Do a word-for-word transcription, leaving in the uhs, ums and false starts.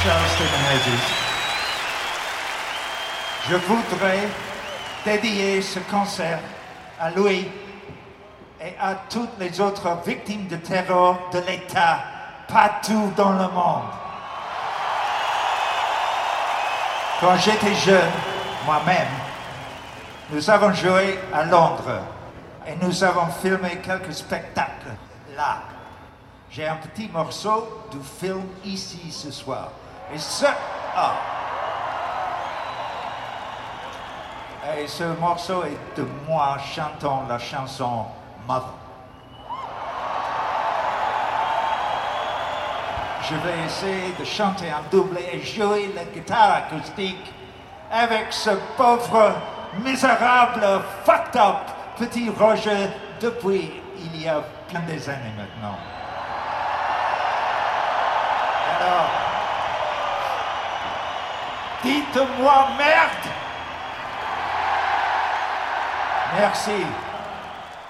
Charles Menezes. Je voudrais dédier ce concert à lui et à toutes les autres victimes de terreur de l'État partout dans le monde. Quand j'étais jeune, moi-même, nous avons joué à Londres et nous avons filmé quelques spectacles là. J'ai un petit morceau du film ici ce soir. Et ce, ah. Et ce morceau est de moi chantant la chanson Mother. Je vais essayer de chanter en doublé et jouer la guitare acoustique avec ce pauvre, misérable, fucked up petit Roger depuis il y a plein des années maintenant. Alors, dites-moi merde! Merci.